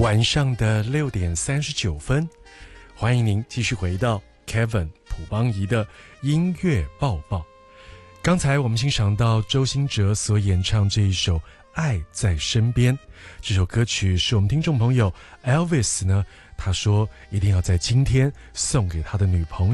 晚上的6:39，欢迎您继续回到 Kevin 朴邦仪的音乐报报。刚才我们欣赏到周兴哲所演唱这一首《爱在身边》，这首歌曲是我们听众朋友 Elvis 呢，他说一定要在今天送给他的女朋友。